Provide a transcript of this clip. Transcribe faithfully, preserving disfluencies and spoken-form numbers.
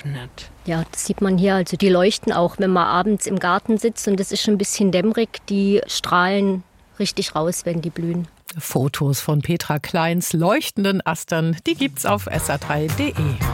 geöffnet. Ja, das sieht man hier. Also die leuchten auch, wenn man abends im Garten sitzt und es ist schon ein bisschen dämmerig. Die strahlen richtig raus, wenn die blühen. Fotos von Petra Kleins leuchtenden Astern, die gibt's auf S R drei punkt de.